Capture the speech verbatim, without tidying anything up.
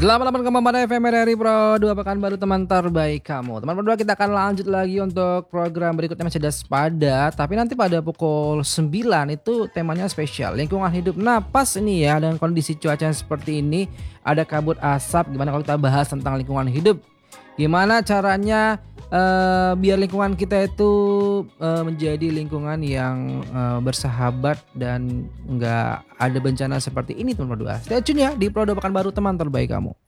delapan puluh delapan koma empat F M R R I Pro dua Pekanbaru teman terbaik kamu. Teman berdua kita akan lanjut lagi untuk program berikutnya masih ada Sepada. Tapi nanti pada pukul sembilan itu temanya spesial lingkungan hidup. Nah pas ini ya dengan kondisi cuaca yang seperti ini, ada kabut asap. Gimana kalau kita bahas tentang lingkungan hidup? Gimana caranya uh, biar lingkungan kita itu uh, menjadi lingkungan yang uh, bersahabat dan nggak ada bencana seperti ini teman berdua. Stay tune ya di Pro dua Pekanbaru teman terbaik kamu.